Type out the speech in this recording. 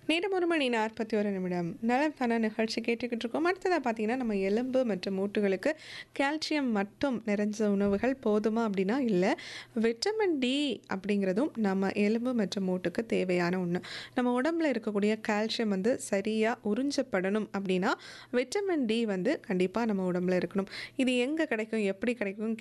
நேரம் 1 மணி 41 நிமிடம். நலம் தானா நிகழ்ச்சி கேட்டுக்கிட்டு இருக்கோம். அடுத்ததா பார்த்தீங்கன்னா, நம்ம எலும்பு மற்றும் மூட்டுகளுக்கு கால்சியம் மட்டும் நிறைஞ்ச உணவுகள் போதுமா அப்படின்னா இல்ல. விட்டமின் டி அப்படிங்கிறதும் நம்ம எலும்பு மற்றும் மூட்டுக்கு தேவையான ஒண்ணு. நம்ம உடம்புல இருக்கக்கூடிய கால்சியம் வந்து சரியா உறிஞ்சப்படணும் அப்படின்னா, விட்டமின் டி வந்து கண்டிப்பா நம்ம உடம்புல இருக்கணும். இது எங்க கிடைக்கும்? எப்படி கிடைக்கும்?